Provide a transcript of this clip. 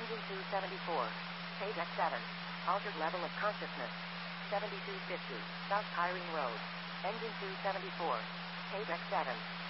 Engine 274. Paydeck 7. Altered level of consciousness. 7250. South Hiring Road. Engine 274. Paydeck 7.